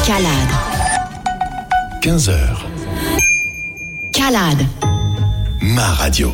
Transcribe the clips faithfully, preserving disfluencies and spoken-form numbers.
Calade. quinze heures. Calade. Ma radio.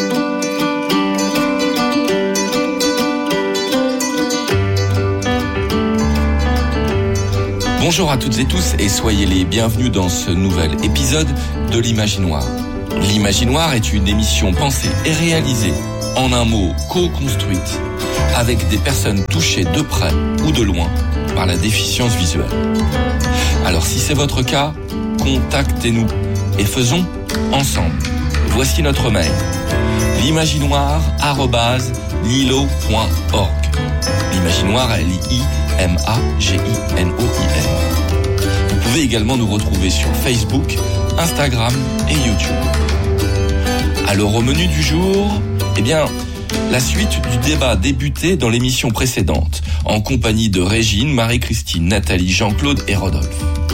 Bonjour à toutes et tous et soyez les bienvenus dans ce nouvel épisode de l'Imaginoire. L'Imaginoire est une émission pensée et réalisée, en un mot co-construite, avec des personnes touchées de près ou de loin par la déficience visuelle. Alors si c'est votre cas, contactez-nous et faisons ensemble. Voici notre mail, l'imaginoire arobase lilo point org. L'Imaginoire, L I M A G I N O I N. Vous pouvez également nous retrouver sur Facebook, Instagram et YouTube. Alors au menu du jour, eh bien, la suite du débat débuté dans l'émission précédente, en compagnie de Régine, Marie-Christine, Nathalie, Jean-Claude et Rodolphe.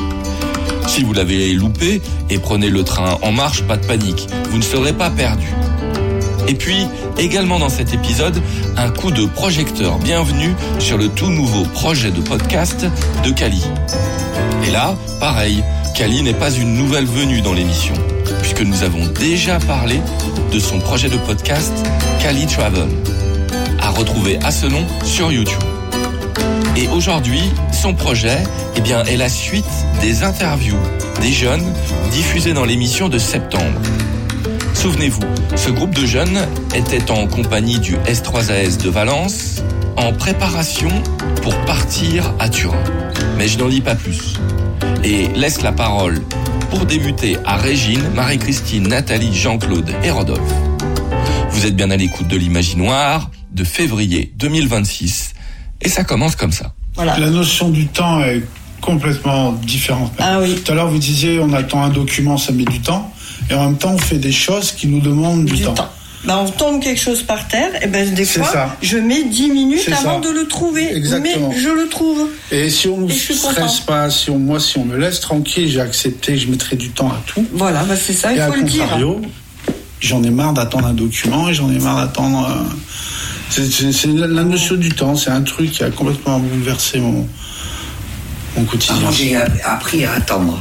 Si vous l'avez loupé et prenez le train en marche, pas de panique, vous ne serez pas perdu. Et puis, également dans cet épisode, un coup de projecteur bienvenue sur le tout nouveau projet de podcast de Cali. Et là, pareil, Cali n'est pas une nouvelle venue dans l'émission, puisque nous avons déjà parlé de son projet de podcast Cali Travel, à retrouver à ce nom sur YouTube. Et aujourd'hui, son projet eh bien, est la suite des interviews des jeunes diffusées dans l'émission de septembre. Souvenez-vous, ce groupe de jeunes était en compagnie du S trois A S de Valence, en préparation pour partir à Turin. Mais je n'en dis pas plus. Et laisse la parole, pour débuter, à Régine, Marie-Christine, Nathalie, Jean-Claude et Rodolphe. Vous êtes bien à l'écoute de l'Imaginoire de février deux mille vingt-six. Et ça commence comme ça. Voilà. La notion du temps est complètement différente. Ah oui. Tout à l'heure, vous disiez, on attend un document, ça met du temps. Et en même temps, on fait des choses qui nous demandent du, du temps. temps. Ben, on tombe quelque chose par terre, et ben des C'est fois, ça. je mets dix minutes C'est avant ça. de le trouver. Exactement. Mais je le trouve. Et si on ne je suis stresse contente. pas, si on, moi, si on me laisse tranquille, j'ai accepté que je mettrai du temps à tout. Voilà, ben c'est ça, il et faut à le dire. contrario, j'en ai marre d'attendre un document et j'en ai marre d'attendre. Euh, c'est, c'est, c'est la, la notion du temps, c'est un truc qui a complètement bouleversé mon, mon quotidien. Ah, moi, j'ai appris à attendre.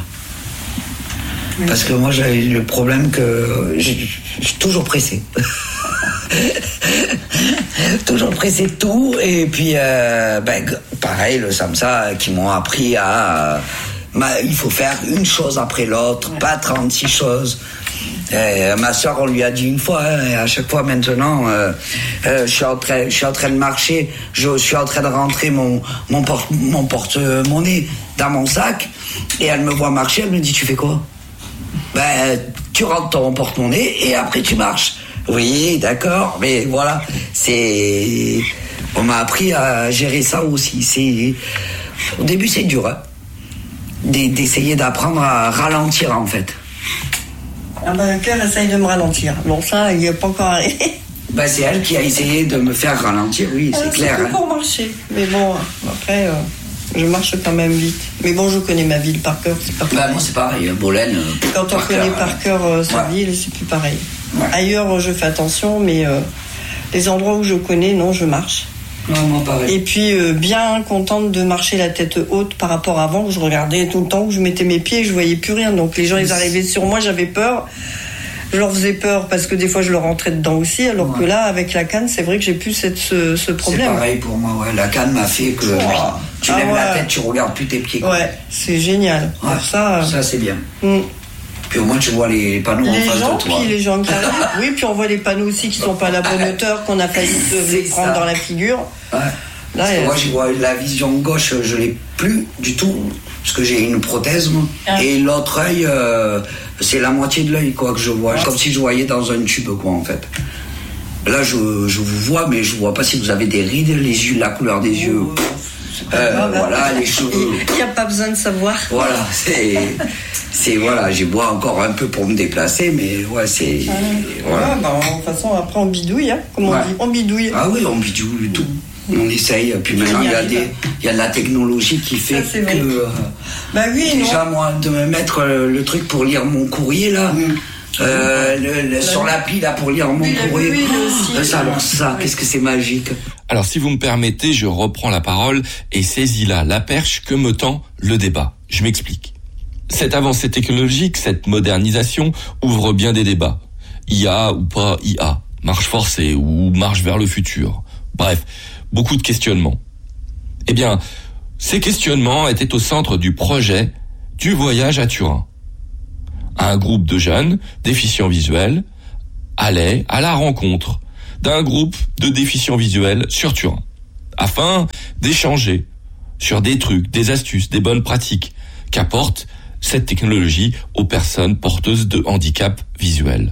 Parce que moi, j'avais le problème que je suis toujours pressé. toujours pressé de tout. Et puis, euh, ben, pareil, le Samsa qui m'ont appris à... Euh, bah, il faut faire une chose après l'autre, ouais. Pas trente-six choses. Et ma soeur, on lui a dit une fois, hein, et à chaque fois maintenant, euh, euh, je suis en train, je suis en train de marcher, je suis en train de rentrer mon mon porte mon porte-monnaie dans mon sac, et elle me voit marcher, elle me dit, tu fais quoi? Ben, tu rentres ton porte-monnaie et après tu marches. Oui, d'accord, mais voilà, c'est, on m'a appris à gérer ça aussi. C'est, au début c'est dur, hein, d'essayer d'apprendre à ralentir en fait. Ah ben, Claire essaye de me ralentir. Bon, ça, il n'y a pas encore arrivé. Ben, c'est elle qui a essayé de me faire ralentir, oui, c'est euh, clair. C'est hein. pour marcher. Mais bon, après, euh, je marche quand même vite. Mais bon, je connais ma ville par cœur, c'est pas pareil. Ben, moi, c'est pareil, Bolène. Euh, Quand on connaît cœur, par cœur euh, sa ouais. ville, c'est plus pareil. Ouais. Ailleurs, je fais attention, mais euh, les endroits où je connais, non, je marche. Non, moi, pareil. Et puis, euh, bien contente de marcher la tête haute par rapport à avant, où je regardais tout le temps, où je mettais mes pieds et je voyais plus rien. Donc, les gens, ils arrivaient sur moi, j'avais peur. Je leur faisais peur parce que des fois je leur rentrais dedans aussi, alors ouais. que là avec la canne c'est vrai que j'ai plus cette, ce, ce problème. C'est pareil pour moi, ouais. La canne m'a fait que ouais. tu ah lèves ouais. la tête, tu regardes plus tes pieds. Quoi. Ouais, c'est génial. Ouais. Alors ça, ça c'est bien. Mm. Puis au moins tu vois les panneaux les en face gens, de toi. Puis les gens qui arrivent. Oui, puis on voit les panneaux aussi qui sont pas à la bonne hauteur, qu'on a failli se les prendre dans la figure. Ouais. Là, parce que moi je vois la vision gauche, je l'ai plus du tout parce que j'ai une prothèse moi. Ah. Et l'autre œil. Euh, c'est la moitié de l'œil quoi que je vois, ouais. Comme si je voyais dans un tube quoi en fait. Là je, je vous vois mais je vois pas si vous avez des rides, les yeux, la couleur des yeux. Oh, euh, grave, voilà les cheveux. Il n'y a pas besoin de savoir. Voilà c'est c'est voilà j'ai bois encore un peu pour me déplacer mais ouais c'est ah, voilà. Ouais, bah, de toute façon après on bidouille hein, comme ouais. on dit, on bidouille. Ah oui on bidouille tout. On essaye, puis maintenant il y a des, il y a de la technologie qui fait ça, que euh, bah oui, déjà non. moi de me mettre le, le truc pour lire mon courrier là, mmh. euh, le, le, sur l'appli là pour lire mon oui, courrier, oui, oh, ça lance ça, qu'est-ce que c'est magique. Alors si vous me permettez, je reprends la parole et saisis là la perche que me tend le débat. Je m'explique. Cette avancée technologique, cette modernisation ouvre bien des débats. I A ou pas I A, marche forcée ou marche vers le futur. Bref, beaucoup de questionnements. Eh bien, ces questionnements étaient au centre du projet du voyage à Turin. Un groupe de jeunes déficients visuels allait à la rencontre d'un groupe de déficients visuels sur Turin, afin d'échanger sur des trucs, des astuces, des bonnes pratiques qu'apporte cette technologie aux personnes porteuses de handicap visuel.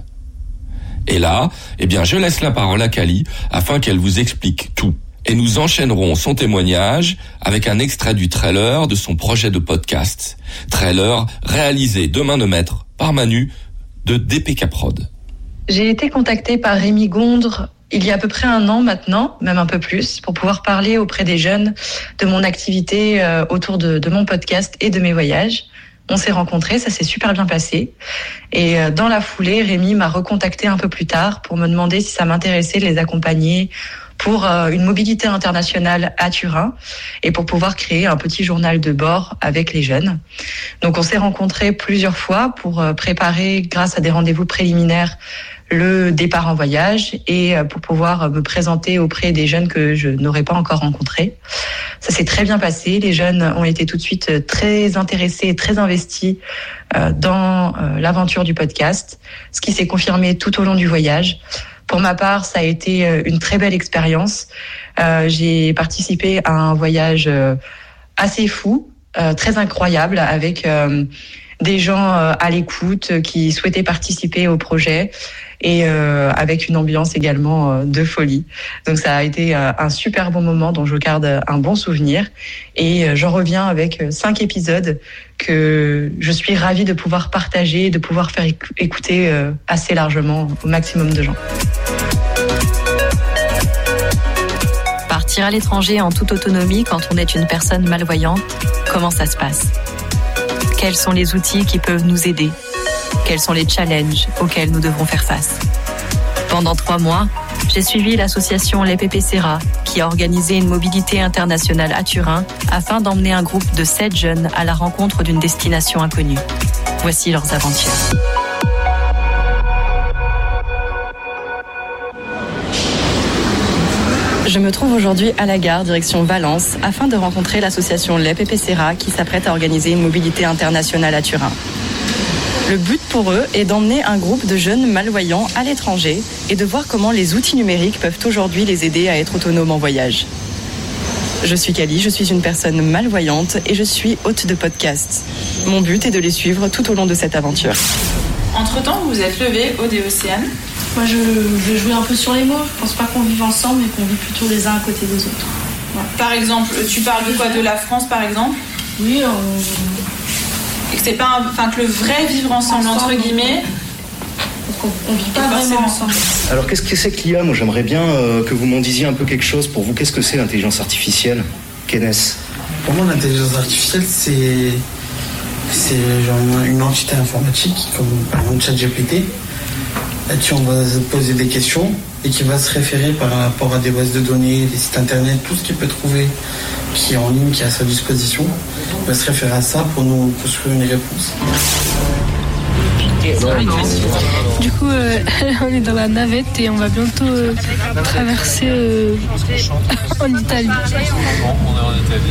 Et là, eh bien, je laisse la parole à Kali afin qu'elle vous explique tout. Et nous enchaînerons son témoignage avec un extrait du trailer de son projet de podcast. Trailer réalisé de main de maître par Manu de D P K Prod. J'ai été contactée par Rémi Gondre il y a à peu près un an maintenant, même un peu plus, pour pouvoir parler auprès des jeunes de mon activité euh, autour de, de mon podcast et de mes voyages. On s'est rencontrés, ça s'est super bien passé. Et euh, dans la foulée, Rémi m'a recontacté un peu plus tard pour me demander si ça m'intéressait de les accompagner pour euh, une mobilité internationale à Turin et pour pouvoir créer un petit journal de bord avec les jeunes. Donc on s'est rencontrés plusieurs fois pour euh, préparer, grâce à des rendez-vous préliminaires, le départ en voyage et pour pouvoir me présenter auprès des jeunes que je n'aurais pas encore rencontrés. Ça s'est très bien passé. Les jeunes ont été tout de suite très intéressés et très investis dans l'aventure du podcast, ce qui s'est confirmé tout au long du voyage. Pour ma part, ça a été une très belle expérience. J'ai participé à un voyage assez fou, très incroyable, avec des gens à l'écoute qui souhaitaient participer au projet et euh, avec une ambiance également euh, de folie. Donc ça a été euh, un super bon moment dont je garde un bon souvenir et euh, j'en reviens avec euh, cinq épisodes que je suis ravie de pouvoir partager, de pouvoir faire éc- écouter euh, assez largement au maximum de gens. Partir à l'étranger en toute autonomie quand on est une personne malvoyante, comment ça se passe ? Quels sont les outils qui peuvent nous aider ? Quels sont les challenges auxquels nous devrons faire face ? Pendant trois mois, j'ai suivi l'association Les Pépécéras qui a organisé une mobilité internationale à Turin afin d'emmener un groupe de sept jeunes à la rencontre d'une destination inconnue. Voici leurs aventures. Je me trouve aujourd'hui à la gare, direction Valence, afin de rencontrer l'association Les Pépécéras qui s'apprête à organiser une mobilité internationale à Turin. Le but pour eux est d'emmener un groupe de jeunes malvoyants à l'étranger et de voir comment les outils numériques peuvent aujourd'hui les aider à être autonomes en voyage. Je suis Kali, je suis une personne malvoyante et je suis hôte de podcast. Mon but est de les suivre tout au long de cette aventure. Entre-temps, vous vous êtes levé, Aude et Océane. Moi, je, je vais jouer un peu sur les mots. Je pense pas qu'on vive ensemble, mais qu'on vit plutôt les uns à côté des autres. Ouais. Par exemple, tu parles de quoi ? De la France, par exemple ? Oui, on... Et que c'est pas, un... enfin que le vrai vivre ensemble, ensemble entre guillemets. On, on vit pas vraiment ensemble. Alors, qu'est-ce que c'est que l'I A ? Moi, j'aimerais bien euh, que vous m'en disiez un peu quelque chose. Pour vous, qu'est-ce que c'est l'intelligence artificielle ? Kenneth ? Pour moi, l'intelligence artificielle, c'est c'est genre une entité informatique, comme par exemple ChatGPT. Là-dessus, on va se poser des questions et qui va se référer par rapport à des bases de données, des sites internet, tout ce qu'il peut trouver qui est en ligne, qui est à sa disposition. Il va se référer à ça pour nous construire une réponse. Du coup, euh, on est dans la navette et on va bientôt euh, traverser euh, en Italie. On est en Italie.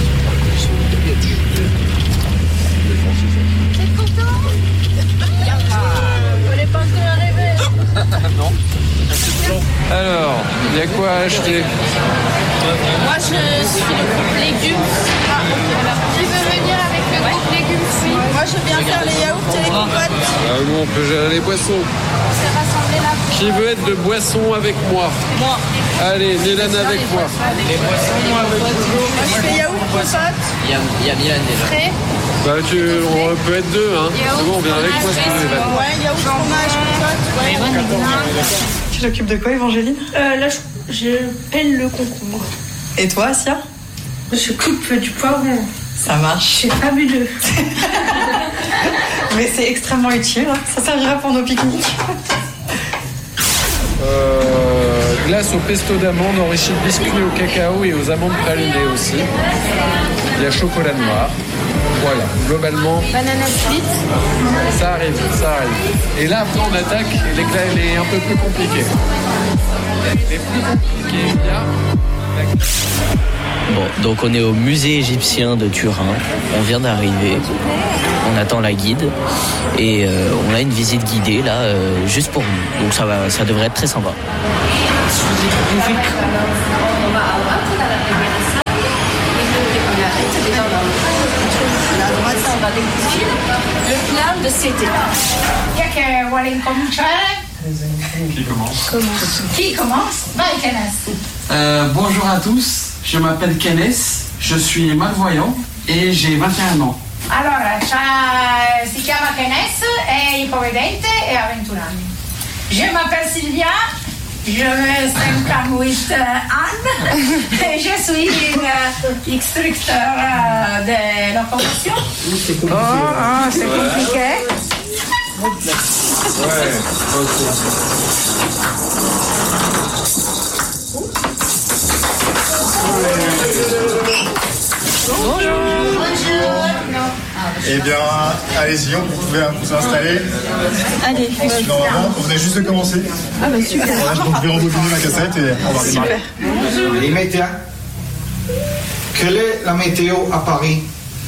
Non. Alors, il y a quoi à acheter ? Moi, je suis le groupe légumes. Ah, qui veut venir avec le groupe légumes fruits ? Moi, je viens faire les yaourts et les compotes. Ah, nous, on peut gérer les boissons. Qui veut être de boisson avec moi ? Moi. Allez, Mélane avec moi. Les boissons avec moi. Moi, je fais yaourt, compote. Il y a, il y a Mylène déjà. Frais. Bah, tu, on peut être deux, hein. C'est bon, viens avec moi si tu veux. Ouais, yaourt, fromage, compote. Ouais. Tu t'occupes de quoi, Évangéline ? euh, Là, je, je pèle le concombre. Et toi, Asia ? Je coupe du poivron. Ça marche. C'est fabuleux. Mais c'est extrêmement utile. Hein. Ça servira pour nos pique-niques. Euh, glace au pesto d'amande enrichie de biscuits au cacao et aux amandes pralinées aussi. Il y a chocolat noir. Voilà, globalement. Banana split. Ça arrive, ça arrive. Et là, après, on attaque. Et l'éclat, elle est un peu plus compliquée. Les plus compliqués, il y a. Bon, donc on est au musée égyptien de Turin. On vient d'arriver. On attend la guide. Et euh, on a une visite guidée, là, euh, juste pour nous. Donc ça, va, ça devrait être très sympa. Le plan de cet état. Chi è che vuole incominciare? Qui commence? Qui commence? Vai, Kenes. Euh, bonjour à tous, je m'appelle Kenes, je suis malvoyant et j'ai vingt et un ans. Allora, si chiama Kenes, è ipovedente e ha ventuno anni. Je m'appelle Sylvia, je me cinquante-huit ans et je suis une instructeur de locomotion. Oh, oh, c'est compliqué. Ouais, ok. Bonjour. Eh bien, allez-y, vous pouvez vous installer. Allez. Normalement, on venait juste de commencer. Ah bah super. Voilà, donc je vais rembobiner ma cassette et on va démarrer. Les météos. Quelle est la météo à Paris?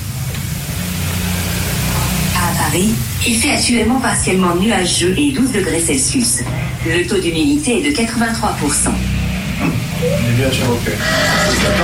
À Paris, il fait actuellement partiellement nuageux et douze degrés Celsius. Le taux d'humidité est de quatre-vingt-trois pour cent. On est bien chez Européen.